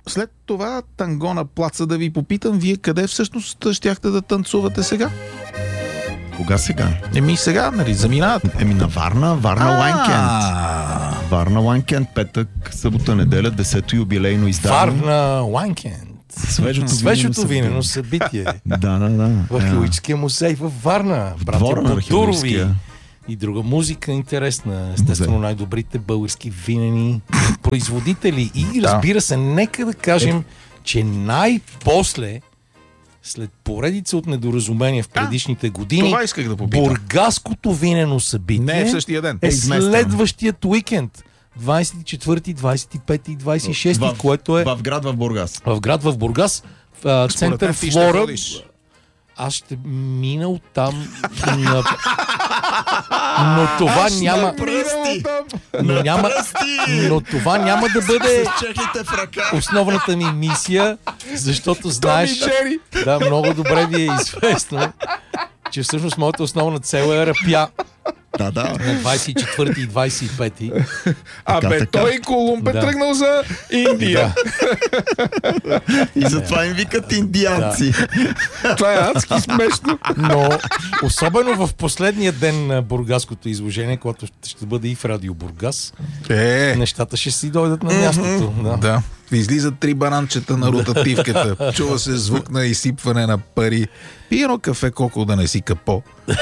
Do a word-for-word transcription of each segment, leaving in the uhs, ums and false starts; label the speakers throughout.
Speaker 1: след това танго на плаца да ви попитам, вие къде всъщност щяхте да танцувате сега?
Speaker 2: Кога сега?
Speaker 1: Еми сега, нали, заминавате.
Speaker 2: Еми на Варна, Варна Лайнкенд. Варна Лайнкенд, петък, събота, неделя, десето юбилейно издаване.
Speaker 3: Варна Лайнкенд.
Speaker 2: Свежото,
Speaker 3: Свежото винено събитие.
Speaker 2: Да, да, да.
Speaker 3: В археологическия музей във Варна.
Speaker 2: В двора на археологическия.
Speaker 3: И друга музика интересна. Естествено, най-добрите български винени производители. И разбира се, нека да кажем, че най-после, след поредица от недоразумения в предишните години,
Speaker 1: това исках да попитам.
Speaker 3: Бургаското винено събитие
Speaker 1: не е в същия ден.
Speaker 3: е следващият уикенд. двадесет и четвърти, двадесет и пети и двадесет и шести,
Speaker 2: в,
Speaker 3: което е
Speaker 2: в град в Бургас.
Speaker 3: В град в Бургас, в център Флора. Аз ще мина оттам на... Но това няма... Но, няма... Но това няма да бъде основната ми мисия, защото знаеш... Да, много добре ви е известно, че всъщност моята основна цел е Рапя.
Speaker 2: Да, да.
Speaker 3: На двадесет и четвърти и двадесет и пети.
Speaker 1: А бе, той Колумб е
Speaker 3: да.
Speaker 1: тръгнал за Индия.
Speaker 3: Да.
Speaker 2: И затова им викат индианци.
Speaker 1: Да. Това е адски смешно.
Speaker 3: Но особено в последния ден на бургаското изложение, което ще бъде и в Радио Бургас,
Speaker 1: е.
Speaker 3: нещата ще си дойдат на мястото. Да.
Speaker 1: Да. Излизат три бананчета на ротативката. Чува се звук на изсипване на пари. Пи едно кафе, колко да не си капо.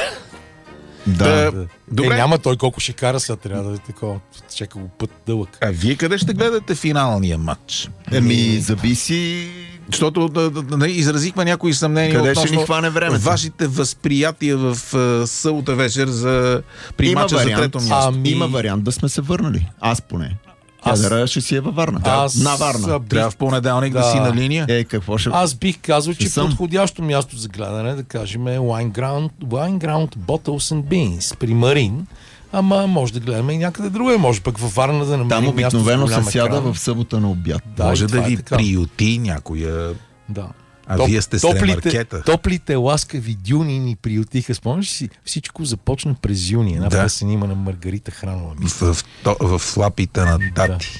Speaker 2: Да.
Speaker 1: Да.
Speaker 3: Добре. Е, няма той колко ще кара сега, трябва да е такова. Чека го път дълъг.
Speaker 1: А вие къде ще гледате финалния матч?
Speaker 2: Еми, зависи...
Speaker 1: Защото да, да, да, изразихме някои съмнения
Speaker 2: къде
Speaker 1: относно
Speaker 2: ще ни хване времето?
Speaker 1: Вашите възприятия в uh, събота вечер за при
Speaker 2: има
Speaker 1: мача
Speaker 2: вариант,
Speaker 1: за трето място.
Speaker 3: Ами...
Speaker 2: Има вариант да сме се върнали. Аз поне.
Speaker 3: Аз...
Speaker 2: Ядера ще си е във Варна.
Speaker 3: Аз...
Speaker 2: На Варна.
Speaker 3: Бих...
Speaker 1: Трябва в понеделник да,
Speaker 3: да
Speaker 1: си на линия.
Speaker 2: Е, какво ще...
Speaker 3: Аз бих казал, че
Speaker 2: съм.
Speaker 3: подходящо място за гледане, да кажем, е Wine Ground, Wine Ground Bottles and Beans при Марин. Ама може да гледаме и някъде друго. Може пък във Варна да намерим
Speaker 2: там
Speaker 3: място. Там
Speaker 2: обикновено се сяда в събота на обяд.
Speaker 3: Да,
Speaker 1: може да
Speaker 3: е
Speaker 1: ви
Speaker 3: така.
Speaker 1: приюти някоя...
Speaker 3: Да.
Speaker 1: А
Speaker 3: Топ,
Speaker 1: вие сте с ремаркета.
Speaker 3: Топлите ласкави дюни ни приютиха. Спомняш си, всичко започна през юни. Една
Speaker 1: да.
Speaker 3: песен има на Маргарита Хранова.
Speaker 1: В, в, в, в лапите на тати.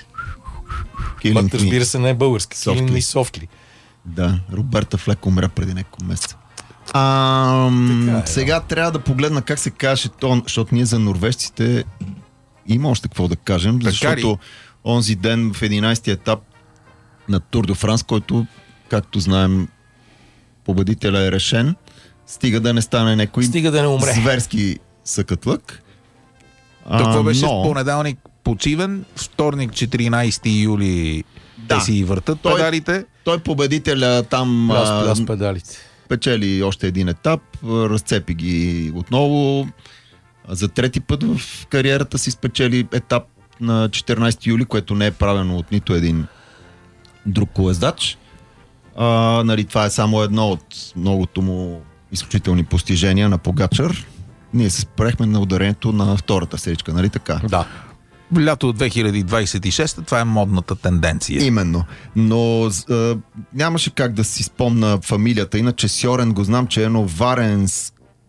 Speaker 2: Да.
Speaker 3: Път, разбира се, не е български. Килин и Софтли.
Speaker 2: Да, Роберта Флек умря преди няколко месеца. А, е, сега да. трябва да погледна как се каже то, защото ние за норвежците има още какво да кажем,
Speaker 1: така
Speaker 2: защото
Speaker 1: ли?
Speaker 2: онзи ден в единайсети етап на Тур де Франс, който, както знаем, победителя е решен, стига да не стане някой
Speaker 3: стига да не умре.
Speaker 2: Зверски съкатлък.
Speaker 1: Какво беше
Speaker 2: но...
Speaker 1: в понеделник почивен, вторник четиринайсети юли
Speaker 2: да.
Speaker 1: те си въртат той, педалите.
Speaker 2: Той победителя там
Speaker 3: пляс, пляс педалите.
Speaker 2: Печели още един етап, разцепи ги отново. За трети път в кариерата си спечели етап на четиринайсети юли, което не е правено от нито един друг колездач. А, нали, това е само едно от многото му изключителни постижения на Погачар. Ние се спрехме на ударението на втората серичка, нали така?
Speaker 3: Да.
Speaker 1: Лято две хиляди двайсет и шеста, това е модната тенденция.
Speaker 2: Именно. Но а, нямаше как да си спомна фамилията. Иначе Сьорен го знам, че едно Варенс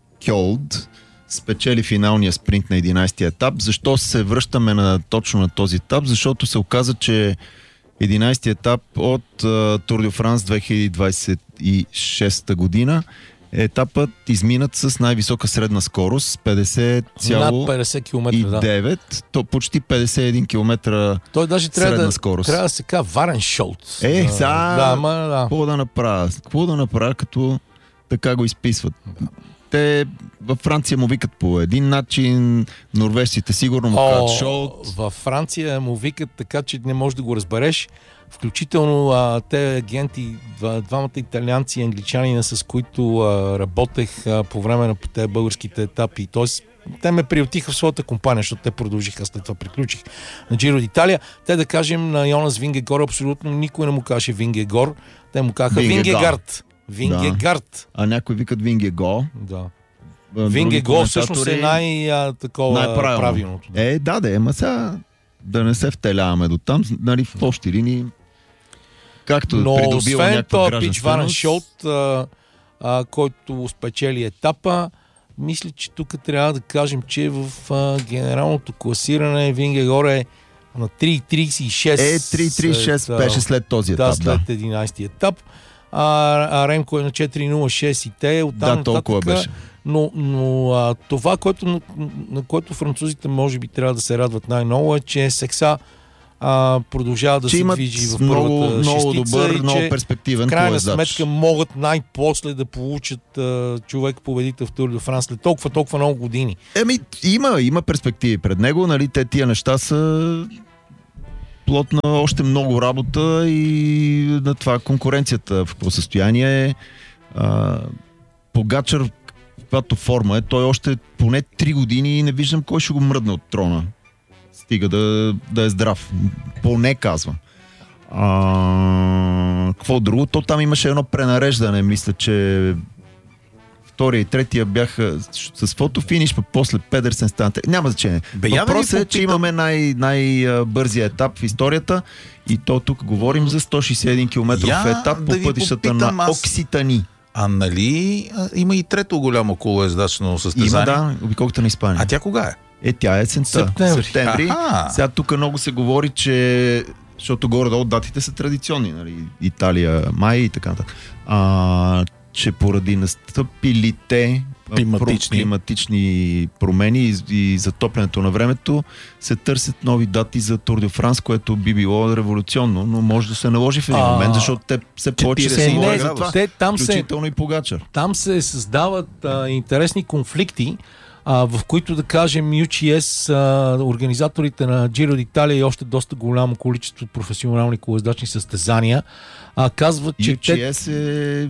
Speaker 2: Кьолд спечели финалния спринт на единайсети етап. Защо се връщаме на, точно на този етап? Защото се оказа, че единайсети етап от Тур де Франс две хиляди двайсет и шеста година етапът изминат с най-висока средна скорост петдесет цяло и девет, то почти петдесет и един километра.
Speaker 3: Той даже трябва да,
Speaker 2: скорост.
Speaker 3: трябва да се казва Варен Шолт.
Speaker 2: Е,
Speaker 3: да,
Speaker 2: сега
Speaker 3: да, ма, да.
Speaker 2: какво да направя? Какво да направя, като така го изписват? Те във Франция му викат по един начин, норвежците сигурно му казват Шолт.
Speaker 3: Във Франция му викат така, че не можеш да го разбереш. Включително а, те агенти, двамата италианци и англичанина, с които а, работех а, по време на тези българските етапи. Тоест, те ме приютиха в своята компания, защото те продължиха, след това приключих на Джиро d'Италия. Те, да кажем, на Йонас Вингегор абсолютно никой не му каже Вингегор. Те му казаха Вингегард. Вингегард.
Speaker 2: Да. А някои викат Вингего.
Speaker 3: Да. Вингего всъщност е най-такова най-правилното.
Speaker 2: Да. Е, да, да, ема сега да не се втеляваме до там, нали, в общи линии, както
Speaker 3: но
Speaker 2: придобива някаква гражданственост.
Speaker 3: Пич Варен Шолт, а, а, който спечели етапа, мисля, че тук трябва да кажем, че в а, генералното класиране Вингегор е на три трийсет и шест.
Speaker 2: Е, три трийсет и шест беше след този етап,
Speaker 3: да. след единайсети етап. А, а Ремко е на четири нула шест и те оттам
Speaker 2: да, толкова
Speaker 3: нататък,
Speaker 2: беше.
Speaker 3: Но, но а, това, което, на, на което французите може би трябва да се радват най-много е, че Секса а, продължава да
Speaker 2: че
Speaker 3: се движи в
Speaker 2: много,
Speaker 3: първата
Speaker 2: много
Speaker 3: шестица
Speaker 2: добър,
Speaker 3: и
Speaker 2: много
Speaker 3: че
Speaker 2: перспективен
Speaker 3: в крайна
Speaker 2: колездач.
Speaker 3: сметка могат най-после да получат а, човек победител в Тур де Франс след толкова, толкова много години.
Speaker 2: Еми, има, има перспективи пред него, нали, те тия неща са плод на още много работа и на това конкуренцията в какво състояние е. А, Погачар, в каквато форма е, той още поне три години и не виждам кой ще го мръдне от трона. Стига да, да е здрав. Поне казвам. А, какво друго? То там имаше едно пренареждане, мисля, че втория и третия бяха с фотофиниш, пък после Педерсен стана. Няма значение. Въпросът е, че имаме най- най-бързия етап в историята и то тук говорим за сто шейсет и един километров етап
Speaker 1: да
Speaker 2: по пътищата на
Speaker 1: аз...
Speaker 2: Окситани.
Speaker 1: А нали а, има и трето голямо колоездачно състезание?
Speaker 2: Има, да, обиколката на Испания.
Speaker 1: А тя кога е?
Speaker 2: Е, тя е есента.
Speaker 3: Септември.
Speaker 2: Септември. Сега тук много се говори, че защото горе-долу датите са традиционни, нали? Италия, май и така нататък. А, че поради настъпилите
Speaker 1: климатични,
Speaker 2: климатични промени и, и затоплянето на времето се търсят нови дати за Тур де Франс, което би било революционно, но може да се наложи в един
Speaker 3: а,
Speaker 2: момент, защото те се повече се говори за това.
Speaker 3: Те, там
Speaker 2: включително
Speaker 3: се,
Speaker 2: и Погачар.
Speaker 3: Там се създават а, интересни конфликти, а, в които, да кажем, Ю Си Ес, а, организаторите на Giro d'Italia и още доста голямо количество професионални колездачни състезания, а, казват, че
Speaker 2: Ю Си Ес е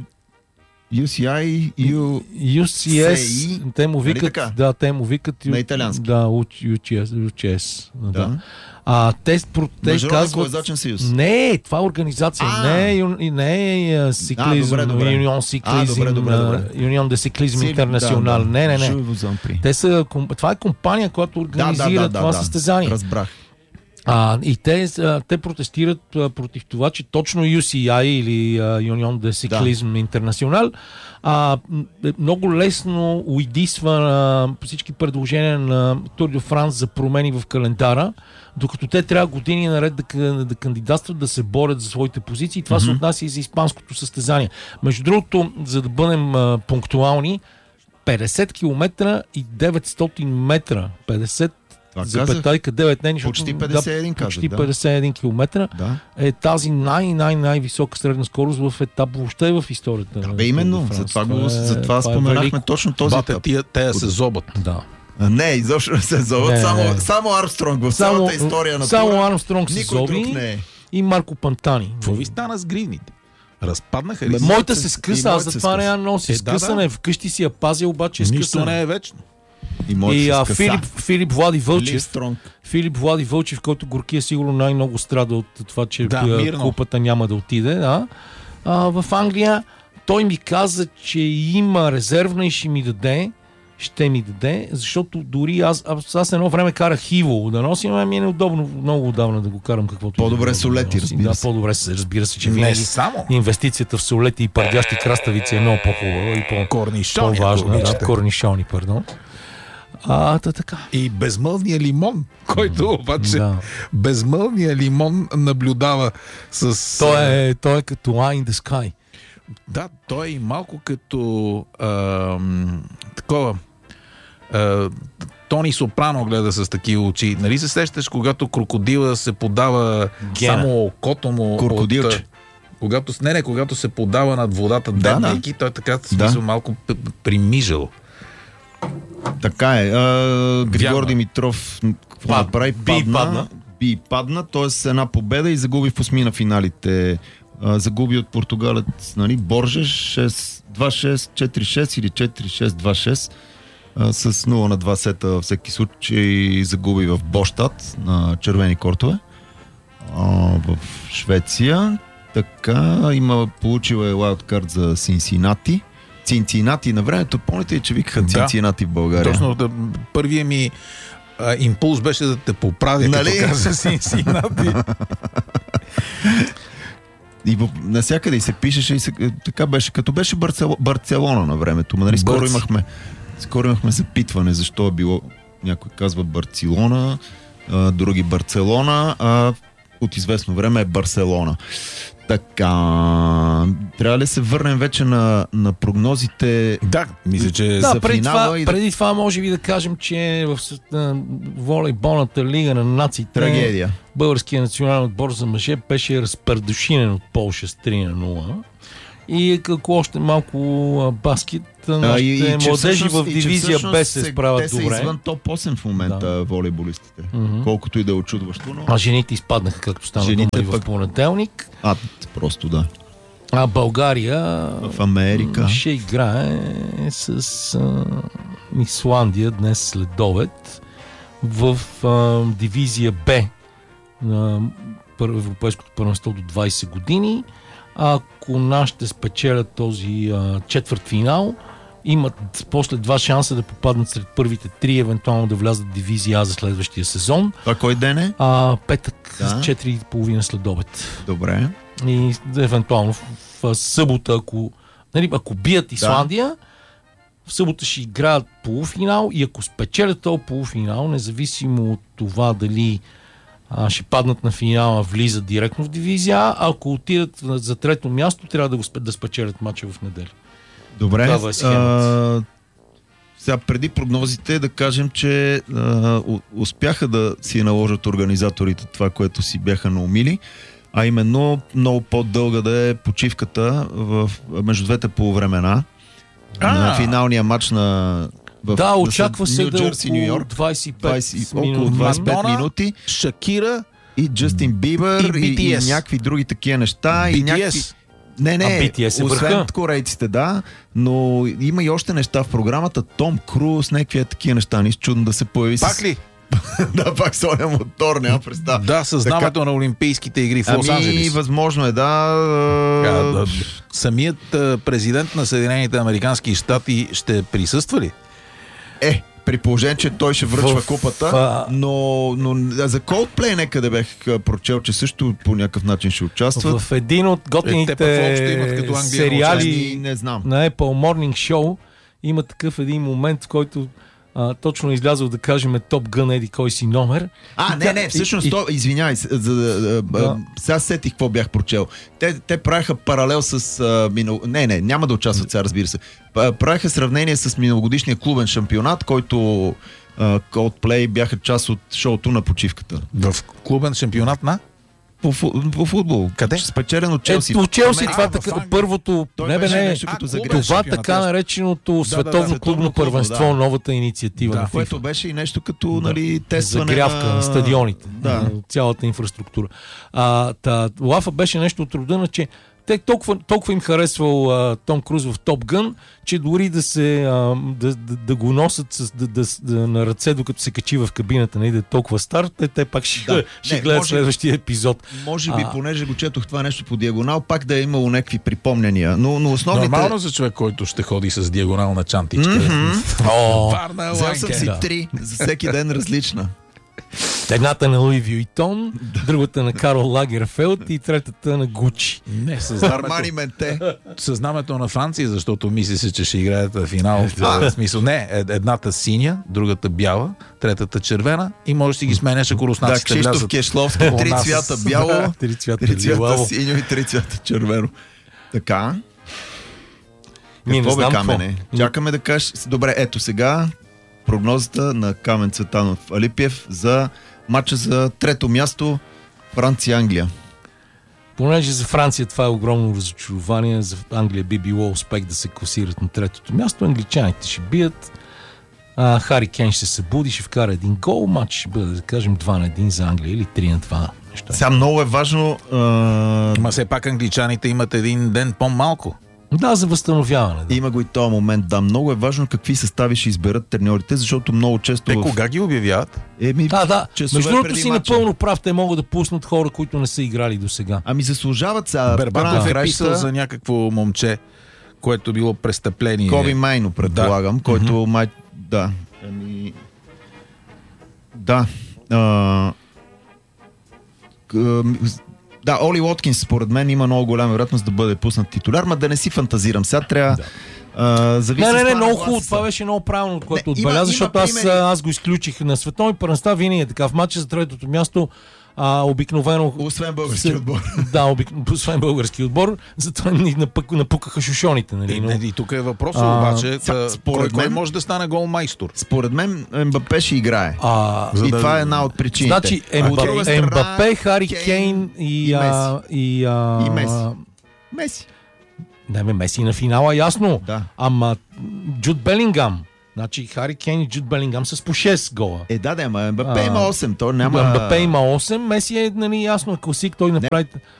Speaker 2: Ю Си Ай, Ю...
Speaker 3: Ю Си Ес, те му викат,
Speaker 2: нали
Speaker 3: да, те му викат
Speaker 2: на италиански.
Speaker 3: Да, Ю Си Ес. Да.
Speaker 2: Да.
Speaker 3: А, те, те казват...
Speaker 2: колездачен съюз.
Speaker 3: Не, това е организация.
Speaker 2: А.
Speaker 3: Не е, не е Cyclism, Union Cyclism, Union de Cyclisme International. Не, не, не. Те са, това е компания, която организира
Speaker 2: да, да, да,
Speaker 3: това
Speaker 2: да,
Speaker 3: състезание.
Speaker 2: Разбрах.
Speaker 3: А, и те, те протестират а, против това, че точно Ю Си Ай или а, Union de Cyclisme да. International а, много лесно уидисва а, всички предложения на Тур де Франс за промени в календара, докато те трябва години наред да, да кандидатстват, да се борят за своите позиции. Това mm-hmm. се отнася и за испанското състезание. Между другото, за да бъдем а, пунктуални, петдесет километра и деветстотин метра. петдесет за петайка девет, не,
Speaker 2: почти петдесет и един,
Speaker 3: да, почти
Speaker 2: да.
Speaker 3: петдесет и един километра
Speaker 2: да.
Speaker 3: Е тази най-най-най-висока средна скорост в етап въобще в историята.
Speaker 2: Да, бе, именно. Затова, го, затова споменахме точно този
Speaker 1: Бате,
Speaker 2: етап.
Speaker 1: Тия, те се зобат.
Speaker 3: Да.
Speaker 2: Не, изобщо не се зоват. Не, само, не. само Армстронг в
Speaker 3: само,
Speaker 2: цялата история на
Speaker 3: само
Speaker 2: тура.
Speaker 3: Само Армстронг се зоби
Speaker 2: е.
Speaker 3: и Марко Пантани.
Speaker 1: Какво ви стана с гривните? Разпаднаха ли?
Speaker 3: Моята се скъса, аз затова не носи.
Speaker 1: Е,
Speaker 3: скъсане,
Speaker 1: да, да.
Speaker 3: вкъщи си я пазя, обаче е
Speaker 1: нищо
Speaker 3: скъсане.
Speaker 1: не е вечно.
Speaker 2: И,
Speaker 3: и а, Филип, Филип Влади Вълчев,
Speaker 2: Филип,
Speaker 3: Филип Влади Вълчев, който горкия сигурно най-много страда от това, че
Speaker 1: да,
Speaker 3: купата няма да отиде. Да. А, в Англия той ми каза, че има резервна и ще ми даде. Ще ми даде, защото дори аз, аз, аз едно време карах хиво да носим, а ми е неудобно много отдавна да го карам каквото.
Speaker 2: По-добре солети,
Speaker 3: да
Speaker 2: разбира се.
Speaker 3: Да, по-добре се, разбира се, че
Speaker 1: не
Speaker 3: винаги
Speaker 1: само.
Speaker 3: Инвестицията в солети и пъргящи краставици е много по-хубава и по-
Speaker 1: корнишони,
Speaker 3: по-важна. Да, корнишони, пардон. А, та така.
Speaker 1: И безмълния лимон, който обаче
Speaker 3: да.
Speaker 1: безмълния лимон наблюдава с...
Speaker 3: Той е, той е като Eye in the Sky.
Speaker 1: Да, той е и малко като а, такова а, Тони Сопрано гледа с такива очи. Нали се сещаш, когато крокодила се подава
Speaker 3: Гена.
Speaker 1: само окото му
Speaker 2: Крокодилче.
Speaker 1: от... Когато, не, не, когато се подава над водата,
Speaker 2: да,
Speaker 1: дебнейки, да. той така смисъл да. малко примижал.
Speaker 2: Така е. А, Григор Димитров какво
Speaker 3: Пад,
Speaker 2: направи?
Speaker 3: Би
Speaker 2: падна.
Speaker 3: падна.
Speaker 2: Би падна, т.е. една победа и загуби в осмина финалите. А, загуби от португалец, нали, Боржеш шест два шест четири шест или четири шест два шест а, с нула на два сета във всеки случай загуби в Боштад на червени кортове а, в Швеция. Така, има, получила е лайлдкарт за Синсинати. Цинцинати на времето, помните ли, че викаха да. Цинцинати в България?
Speaker 1: Точно, да, първият ми а, импулс беше да те поправя, нали? Като каза Синсинати.
Speaker 2: И насякъде и се пишеше и се, така беше, като беше Барцел, Барцелона на времето. Нали, скоро, имахме, скоро имахме запитване защо е било, някой казва Барцелона, а, други Барселона, а от известно време е Барселона. Така, трябва ли се върнем вече на, на прогнозите?
Speaker 1: Да, мисля, че
Speaker 3: Да,
Speaker 1: за
Speaker 3: преди
Speaker 1: финала
Speaker 3: това,
Speaker 1: и
Speaker 3: да... преди това може би да кажем, че в а, волейболната лига на нациите
Speaker 2: трагедия.
Speaker 3: Българския национален отбор за мъже беше разпардушинен от Полша с три на нула. И ако още малко а, баскет, нашите и, и, младежи в дивизия Б се справят
Speaker 2: те
Speaker 3: добре.
Speaker 2: Те са извън топ осем в момента, да. волейболистите.
Speaker 3: Mm-hmm.
Speaker 2: Колкото и да е очудващо. Но...
Speaker 3: А жените изпаднаха, както стана дума и в понеделник.
Speaker 2: А, просто да.
Speaker 3: А България
Speaker 2: в Америка
Speaker 3: ще играе с а, Исландия днес след обед в а, дивизия Б на Европейското първенство до двайсет години. Ако нашите спечелят този а, четвъртфинал, имат после два шанса да попаднат сред първите три, евентуално да влязат в дивизия А за следващия сезон.
Speaker 2: Това кой ден е?
Speaker 3: А, петък,
Speaker 2: да.
Speaker 3: с четири и половина след обед.
Speaker 2: Добре.
Speaker 3: И евентуално в, в, в събота, ако, нали, ако бият Исландия, да. в събота ще играят полуфинал и ако спечелят този полуфинал, независимо от това дали а, ще паднат на финала, влизат директно в дивизия А, ако отидат за трето място, трябва да, го, да спечелят матча в неделя.
Speaker 2: Добре.
Speaker 3: Е
Speaker 2: а, сега преди прогнозите да кажем, че а, успяха да си наложат организаторите това, което си бяха наумили, а именно много по-дълга да е почивката в, между двете полувремена а, на финалния матч на в,
Speaker 3: да, очаква се да
Speaker 2: Джерси, Ню Йорк,
Speaker 3: двайсет и пет
Speaker 2: двайсет, около двайсет и пет
Speaker 1: Мадона,
Speaker 2: минути.
Speaker 1: Шакира
Speaker 2: и Джастин Бибър и, и, и някакви други такива неща.
Speaker 1: Би Ти Ес.
Speaker 2: И някакви... Не, не,
Speaker 3: а Би Ти Ес е
Speaker 2: освен
Speaker 3: върха.
Speaker 2: корейците, да, но има и още неща в програмата. Том Круз, някакви такива неща. Нищо чудно да се появи.
Speaker 1: Пак
Speaker 2: с...
Speaker 1: ли?
Speaker 2: да, пак Соня мотор, няма представа.
Speaker 1: Да, със знамето така... на Олимпийските игри в Лос Анджелис.
Speaker 2: Ами, възможно е, да.
Speaker 1: Така, да. Самият президент на Съединените американски щати ще присъства ли?
Speaker 2: Е, при положение, че той ще връчва в... купата,
Speaker 3: в...
Speaker 2: но, но за Coldplay некъде бех прочел, че също по някакъв начин ще участват.
Speaker 3: В един от готините
Speaker 2: е,
Speaker 3: сериали
Speaker 2: не знам.
Speaker 3: на Apple Morning Show има такъв един момент, в който а, точно излязъл да кажем Top Gun еди кой си номер.
Speaker 2: А, не, не, всъщност, и, то, извинявай, за, за, да. сега сетих какво бях прочел. Те, те правиха паралел с а, минал... Не, не, няма да участват сега, разбира се. Правиха сравнение с миналогодишния клубен шампионат, който а, Coldplay бяха част от шоуто на почивката.
Speaker 1: В клубен шампионат на?
Speaker 2: По, по футбол.
Speaker 1: Къде?
Speaker 2: Спечелен от Челси.
Speaker 3: Ето, Челси, това така, първото...
Speaker 2: Той
Speaker 3: не, бе, не,
Speaker 2: нещо като
Speaker 3: а, това така нареченото да, световно да, да, клубно първенство, да. Новата инициатива
Speaker 2: да,
Speaker 3: на FIFA.
Speaker 2: Което беше и нещо като
Speaker 3: да.
Speaker 2: нали, тестване
Speaker 3: загрявка
Speaker 2: на...
Speaker 3: на стадионите,
Speaker 2: да.
Speaker 3: на цялата инфраструктура. А, та, Лафа беше нещо от рода на, че те толкова, толкова им харесвал а, Том Круз в Топ Гън, че дори да се а, да, да, да го носят с, да, да, да, на ръце, докато се качи в кабината, не да е толкова стар, те, те пак ще, да. ще не, гледат може, следващия епизод.
Speaker 2: Може би, а, понеже го четох това нещо по диагонал, пак да е имало някакви припомняния. Но, но основните...
Speaker 1: Нормално за човек, който ще ходи с диагонална чантичка.
Speaker 2: Mm-hmm.
Speaker 1: О,
Speaker 2: взел съм си да. три, за всеки ден различна.
Speaker 3: Едната на Луи Вюитон, другата на Карл Лагерфелд и третата на Гучи.
Speaker 1: Не, със знамето на Франция, защото мисли се, че ще играят в финал. В смисъл, не, едната синя, другата бяла, третата червена и можеш да си ги сменяш, ако руснаците
Speaker 2: влязат.
Speaker 3: Да,
Speaker 2: Кшиштоф Кешловски, три цвята бяло,
Speaker 3: три цвята,
Speaker 2: три цвята синьо и три цвята червено. Така. Какво бе, Камене? Чакаме да кажеш. Добре, ето сега прогнозата на Камен Цветанов Алипиев за матча за трето място Франция-Англия.
Speaker 3: Понеже за Франция това е огромно разочарование, за Англия би било успех да се класират на третото място, англичаните ще бият, а, Хари Кейн ще се събуди, ще вкара един гол, матч ще бъде, да кажем, два на един за Англия или три на два. Неща.
Speaker 2: Сега много е важно... А...
Speaker 1: Ма все пак англичаните имат един ден по-малко.
Speaker 3: Да, за възстановяване. Да.
Speaker 2: Има го и този момент. Да, много е важно какви състави ще изберат треньорите, защото много често...
Speaker 1: Те
Speaker 2: в...
Speaker 1: кога ги обявяват?
Speaker 2: Еми,
Speaker 3: да, да. Между другото си
Speaker 2: матча.
Speaker 3: Напълно прав, те могат да пуснат хора, които не са играли до сега.
Speaker 2: Ами заслужават сега.
Speaker 1: Бербаков да. е писал за някакво момче, което било престъпление.
Speaker 2: Коби Майно, предполагам, да. който mm-hmm. май... Да. Ами... Да. А... Да, Оли Уоткинс според мен има много голяма вероятност да бъде пуснат титуляр, ма да не си фантазирам. Сега трябва...
Speaker 3: Да.
Speaker 2: Uh, зависи
Speaker 3: не, не, не,
Speaker 2: с
Speaker 3: много хубаво. Това беше много правилно, което
Speaker 2: не, има,
Speaker 3: отбеляза, защото аз,
Speaker 2: примери...
Speaker 3: аз го изключих на световни първенства. Винаги е така. В матча за третото място а, обикновено...
Speaker 2: Освен български
Speaker 3: се,
Speaker 2: отбор.
Speaker 3: Да, обик... освен български отбор. Затова ни напък, напукаха шушоните. Нали? Но...
Speaker 1: И, и тук е въпросът обаче.
Speaker 2: А, според
Speaker 1: кой
Speaker 2: мен
Speaker 1: може да стане голмайстор?
Speaker 2: Според мен Мбапе ще играе.
Speaker 3: А,
Speaker 2: и
Speaker 1: да...
Speaker 2: това е една от причините.
Speaker 3: Значи Мбапе, Мбапе, Хари Кейн и,
Speaker 2: и
Speaker 3: а,
Speaker 2: Меси.
Speaker 3: И, а,
Speaker 2: и Меси. Меси.
Speaker 3: Да, ме Меси на финала, ясно.
Speaker 2: Да.
Speaker 3: Ама Джуд Белингам. Значи Хари Кейн и Джуд Белингам с по шест гола.
Speaker 2: Е, да, да, ама Мбапе
Speaker 3: А,
Speaker 2: има осем. То няма...
Speaker 3: Мбапе има осем, Меси е, нали, ясно, класик, той направи...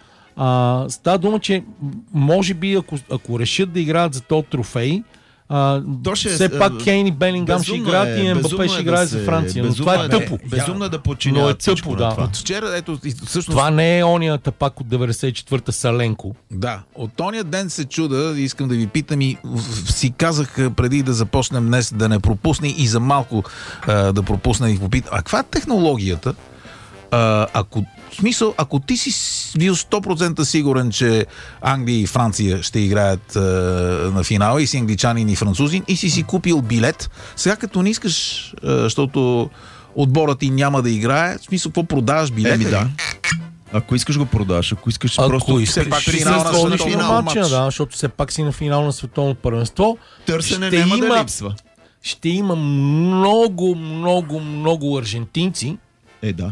Speaker 3: А, става дума, че може би, ако, ако решат да играят за този трофей, а,
Speaker 2: ще,
Speaker 3: все пак Кейн и Белингам ще играят и Мбапе ще играе
Speaker 2: да
Speaker 3: за
Speaker 2: се,
Speaker 3: Франция. Но това е тъпо.
Speaker 2: Безумно е да
Speaker 3: Но е
Speaker 2: подчиняват
Speaker 3: тъпо, да.
Speaker 1: От вчера, ето, всъщност...
Speaker 3: Това не е ония тапак от деветдесет и четвърта Саленко.
Speaker 1: Да, от тония ден се чуда, искам да ви питам и си казах преди да започнем днес да не пропусне и за малко а, да пропусне и попитам. А каква е технологията? А, ако, в смисъл, ако ти си бил сто процента сигурен, че Англия и Франция ще играят а, на финала и си англичанин и французин и си си купил билет, сега като не искаш, а, защото отборът ти няма да играе, в смисъл, какво продаваш билет?
Speaker 2: Еми да. Ако искаш го продаш, ако искаш
Speaker 3: Ако
Speaker 2: просто...
Speaker 3: искаш
Speaker 1: все пак
Speaker 3: ще
Speaker 1: финал на
Speaker 3: присъстваш
Speaker 1: световно
Speaker 3: на
Speaker 1: матч.
Speaker 3: матча, да, защото все пак си на финал на световното първенство.
Speaker 2: Търсене
Speaker 3: ще
Speaker 2: няма
Speaker 3: има,
Speaker 2: да липсва.
Speaker 3: Ще има много, много, много аржентинци,
Speaker 2: Е, да.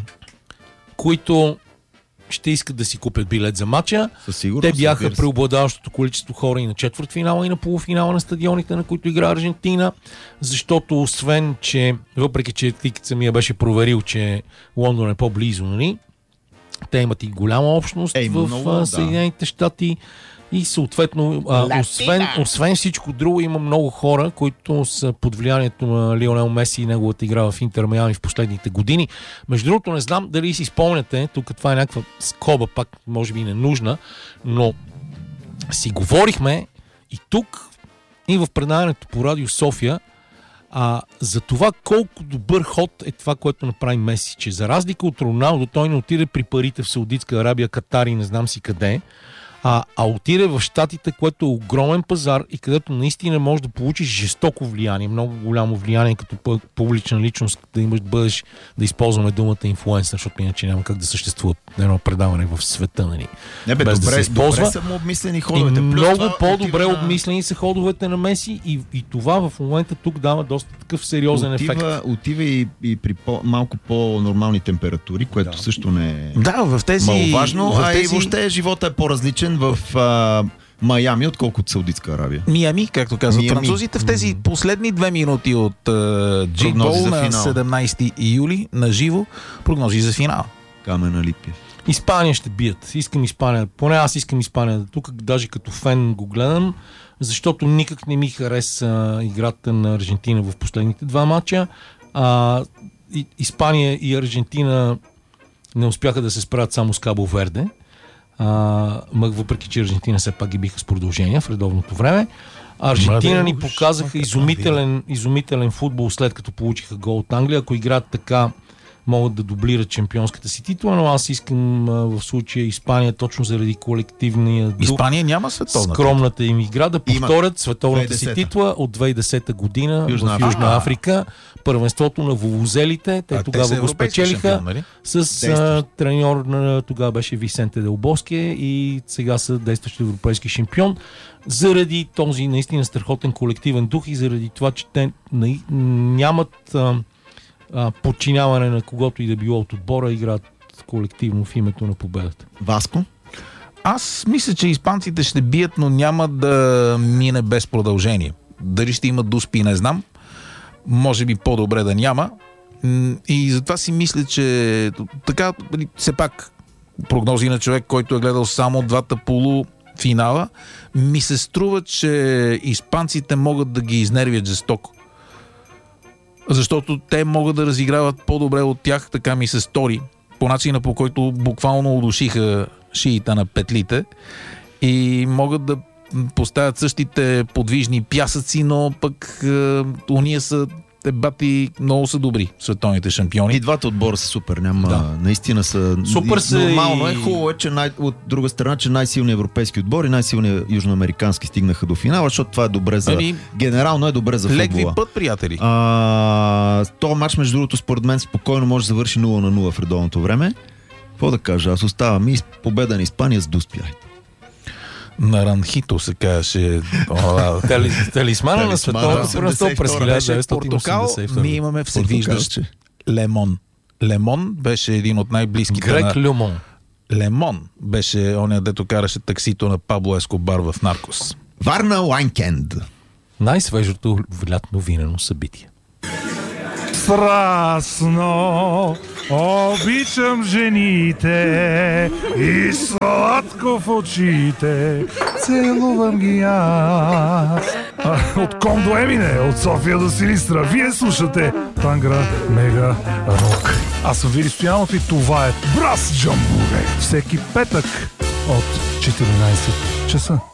Speaker 3: които ще искат да си купят билет за матча.
Speaker 2: Със сигурност.
Speaker 3: Те бяха
Speaker 2: разбира се.
Speaker 3: преобладаващото количество хора и на четвъртфинала, и на полуфинала на стадионите, на които игра Аржентина, защото освен, че въпреки, че тикът самия беше проверил, че Лондон е по-близо, нали? Те имат и голяма общност
Speaker 2: Е,
Speaker 3: в
Speaker 2: много,
Speaker 3: а,
Speaker 2: да.
Speaker 3: Съединените щати и съответно, а, освен, освен всичко друго, има много хора, които са под влиянието на Лионел Меси и неговата игра в Интер Миами в последните години. Между другото, не знам дали си спомняте, тук това е някаква скоба, пак може би ненужна, но си говорихме и тук, и в предаването по Радио София, а, за това колко добър ход е това, което направи Меси, че за разлика от Роналдо, той не отиде при парите в Саудитска Арабия, Катар и не знам си къде, а, а отиде в Щатите, което е огромен пазар и където наистина можеш да получиш жестоко влияние, много голямо влияние като публична личност, да имаш да бъдеш, да използваме думата инфлуенсър, защото иначе няма как да съществува едно предаване в света, нали?
Speaker 2: Не бе,
Speaker 3: без
Speaker 2: добре,
Speaker 3: да се използва.
Speaker 2: добре са му обмислени
Speaker 3: И
Speaker 2: ходовете. Плюс
Speaker 3: много
Speaker 2: това
Speaker 3: по-добре
Speaker 2: отива на-
Speaker 3: обмислени са ходовете на Меси и, и това в момента тук дава доста такъв сериозен ефект.
Speaker 2: Отива, отива и, и при по, малко по-нормални температури, което
Speaker 3: Да.
Speaker 2: също не е
Speaker 1: Да, в тези...
Speaker 2: маловажно,
Speaker 1: в
Speaker 2: а и
Speaker 1: тези...
Speaker 2: въобще живота е по-различен в а, Майами, отколкото Саудитска Арабия.
Speaker 1: Миами, както казват
Speaker 2: Миами.
Speaker 1: французите, в тези последни две минути от uh,
Speaker 2: Прогнози
Speaker 1: G-Ball
Speaker 2: за
Speaker 1: на
Speaker 2: финал.
Speaker 1: седемнайсети юли на живо, прогнози за финал.
Speaker 2: Камена Липиев.
Speaker 3: Испания ще бият. Искам Испания. Поне аз искам Испания. Тук даже като фен го гледам, защото никак не ми хареса играта на Аржентина в последните два матча. А, и, Испания и Аржентина не успяха да се справят само с Кабо Верде. А, мък въпреки, че Аржентина все пак ги биха с продължения в редовното време. Аржентина ни показаха изумителен, изумителен футбол, след като получиха гол от Англия. Ако играят така, могат да дублират чемпионската си титла, но аз искам а, в случая Испания, точно заради колективния дух,
Speaker 1: Испания няма световна.
Speaker 3: скромната им игра, да повторят световната си
Speaker 2: две хиляди и десета
Speaker 3: титла от две хиляди и десета година
Speaker 2: Южна
Speaker 3: в
Speaker 2: Африка.
Speaker 3: Южна Африка. Първенството на вувузелите. Те
Speaker 1: А,
Speaker 3: тогава
Speaker 1: са
Speaker 3: го
Speaker 1: европейски
Speaker 3: спечелиха
Speaker 1: шампион, нали?
Speaker 3: с а, треньор на тогава беше Висенте Делбоске и сега са действащ европейски шампион. Заради този наистина страхотен колективен дух и заради това, че те наи- нямат а, а, подчиняване на когото и да било от отбора, играят колективно в името на победата.
Speaker 2: Васко?
Speaker 1: Аз мисля, че испанците ще бият, но няма да мине без продължение. Дали ще имат дуспи, не знам. Може би по-добре да няма. М, И затова си мисля, че така, нали, все пак прогнози на човек, който е гледал само двата полуфинала, ми се струва, че испанците могат да ги изнервят жестоко. Защото те могат да разиграват по-добре от тях, така ми се стори, по начина, по който буквално удушиха шиите на петлите и могат да поставят същите подвижни пясъци, но пък е, уния са те бати много са добри, световните шампиони.
Speaker 2: И двата отбора са супер, няма,
Speaker 3: Да.
Speaker 2: наистина са...
Speaker 3: Супер са
Speaker 2: Нормално
Speaker 3: и-
Speaker 2: е, хубаво е, че най... от друга страна, че най-силният европейски отбор и най-силният южноамерикански стигнаха до финала, защото това е добре за...
Speaker 1: Ами,
Speaker 2: Генерално е добре за
Speaker 1: Лек ви
Speaker 2: футбола.
Speaker 1: път, приятели.
Speaker 2: А, този матч, между другото, според мен спокойно може да завърши нула на нула в редовното време. Какво да кажа? Аз оставам и с победа на Испания с Дуспяйте.
Speaker 1: Наранхито се казваше. О,
Speaker 3: Тали, талисмана на
Speaker 2: Талисмана,
Speaker 3: световното първенство през
Speaker 2: осемдесет и втора
Speaker 1: беше
Speaker 3: хиляда деветстотин
Speaker 1: Португал,
Speaker 3: осемдесет и втора.
Speaker 1: ние имаме всевиждащ
Speaker 2: Португалче.
Speaker 1: Лемон. Лемон беше един от най-близките
Speaker 3: Грек
Speaker 1: на...
Speaker 3: Люмон.
Speaker 1: Лемон беше оня, дето караше таксито на Пабло Ескобар в Наркос.
Speaker 2: Варна Лайнкенд.
Speaker 3: Най-свежото лятно винено събитие.
Speaker 4: Страстно обичам жените и сладко в очите целувам ги аз. А, от Ком до Емине, от София до Силистра, вие слушате Тангра Мега Рок. Аз съм Вили Стоянов и това е Брас Джамбуре. Всеки петък от четиринайсет часа.